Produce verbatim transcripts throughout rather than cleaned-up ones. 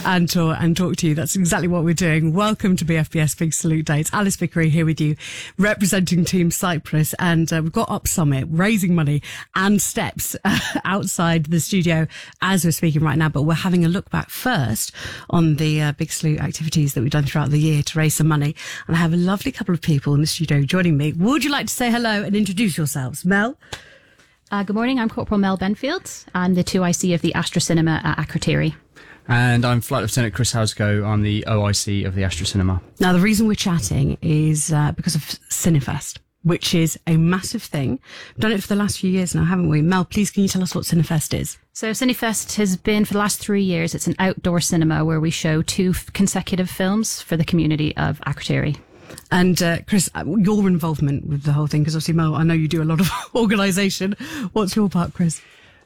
and talk, and talk to you. That's exactly what we're doing. Welcome to B F B S Big Salute Day. It's Alice Vickery here with you, representing Team Cyprus. And uh, we've got Up Summit, raising money and steps uh, outside the studio as we're speaking right now. But we're having a look back first on the uh, Big Salute activities that we've done throughout the year to raise some money. And I have a lovely couple of people in the studio joining me. Would you like to say hello and introduce yourselves? Mel? Uh, good morning, I'm Corporal Mel Benfield. I'm the two I C of the Astra Cinema at Akrotiri. And I'm Flight Lieutenant Chris Housego. I'm the O I C of the Astra Cinema. Now, the reason we're chatting is uh, because of Cinefest, which is a massive thing. We've done it for the last few years now, haven't we? Mel, please, can you tell us what Cinefest is? So Cinefest has been, for the last three years, it's an outdoor cinema where we show two f- consecutive films for the community of Akrotiri. And uh, Chris, your involvement with the whole thing, because obviously, Mel, I know you do a lot of organisation. What's your part, Chris?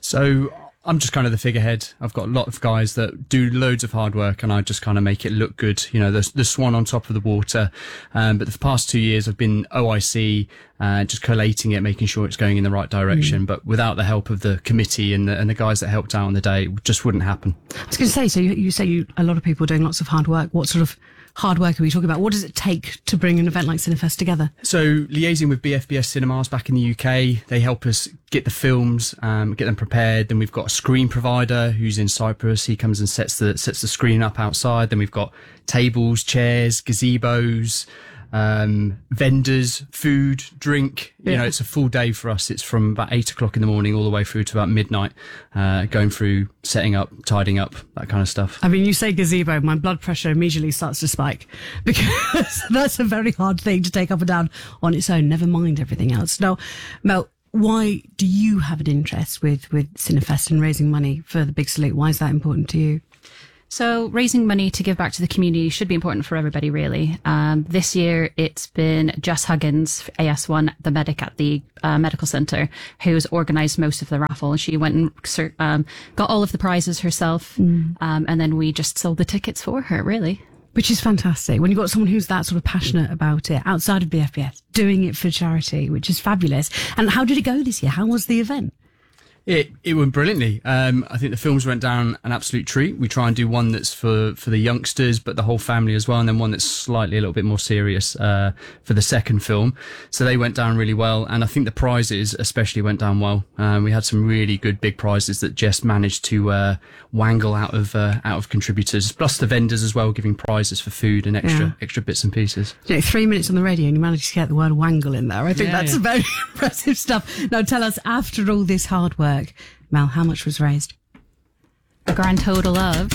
So I'm just kind of the figurehead. I've got a lot of guys that do loads of hard work, and I just kind of make it look good. You know, the, the swan on top of the water. Um, but the past two years, I've been O I C, uh, just collating it, making sure it's going in the right direction. Mm. But without the help of the committee and the, and the guys that helped out on the day, it just wouldn't happen. I was going to say, so you, you say you a lot of people doing lots of hard work. What sort of hard work are we talking about? What does it take to bring an event like Cinefest together? So liaising with B F B S Cinemas back in the U K, they help us get the films, um, get them prepared. Then we've got a screen provider who's in Cyprus. He comes and sets the sets the screen up outside. Then we've got tables, chairs, gazebos, um, vendors, food, drink. You yeah. know, it's a full day for us. It's from about eight o'clock in the morning all the way through to about midnight, uh, going through setting up, tidying up, that kind of stuff. I mean, you say gazebo, my blood pressure immediately starts to spike because that's a very hard thing to take up and down on its own, never mind everything else. Now, Mel, why do you have an interest with, with Cinefest and raising money for the Big Salute? Why is that important to you? So raising money to give back to the community should be important for everybody, really. Um, this year, it's been Jess Huggins, A S one, the medic at the uh, medical centre, who's organised most of the raffle. She went and um, got all of the prizes herself, mm. um, and then we just sold the tickets for her, really. Which is fantastic. When you've got someone who's that sort of passionate about it, outside of B F B S, doing it for charity, which is fabulous. And how did it go this year? How was the event? It it went brilliantly. Um, I think the films went down an absolute treat. We try and do one that's for, for the youngsters, but the whole family as well, and then one that's slightly a little bit more serious uh, for the second film. So they went down really well, and I think the prizes especially went down well. Um, we had some really good big prizes that Jess managed to uh, wangle out of uh, out of contributors, plus the vendors as well, giving prizes for food and extra yeah. extra bits and pieces. You know, three minutes on the radio and you managed to get the word wangle in there. I think yeah, that's yeah. very impressive stuff. Now tell us, after all this hard work, Mel, how much was raised? A grand total of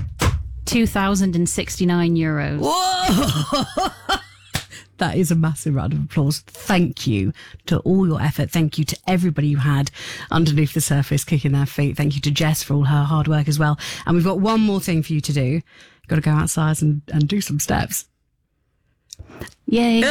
two thousand sixty-nine euros. Whoa! That is a massive round of applause. Thank you to all your effort. Thank you to everybody you had underneath the surface kicking their feet. Thank you to Jess for all her hard work as well. And we've got one more thing for you to do. You've got to go outside and, and do some steps. Yay.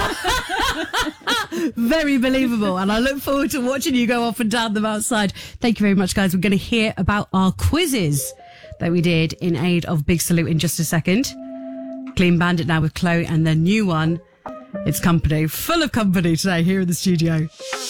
Very believable, and I look forward to watching you go up and down them outside. Thank you very much, guys. We're going to hear about our quizzes that we did in aid of Big Salute in just a second. Clean Bandit now with Chloe, and the new one, it's company, full of company today here in the studio.